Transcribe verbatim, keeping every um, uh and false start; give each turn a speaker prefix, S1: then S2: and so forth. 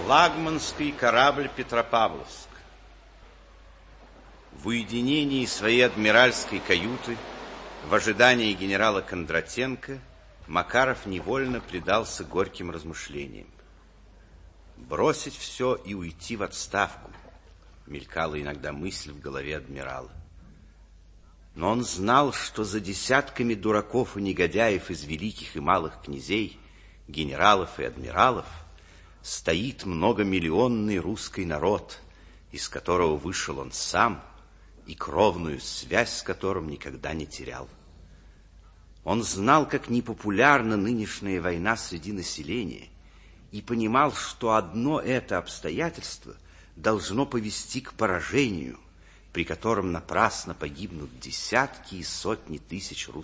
S1: Флагманский корабль «Петропавловск». В уединении своей адмиральской каюты, в ожидании генерала Кондратенко, Макаров невольно предался горьким размышлениям. Бросить все и уйти в отставку, мелькала иногда мысль в голове адмирала. Но он знал, что за десятками дураков и негодяев из великих и малых князей, генералов и адмиралов стоит многомиллионный русский народ, из которого вышел он сам и кровную связь с которым никогда не терял. Он знал, как непопулярна нынешняя война среди населения, и понимал, что одно это обстоятельство должно повести к поражению, при котором напрасно погибнут десятки и сотни тысяч русских.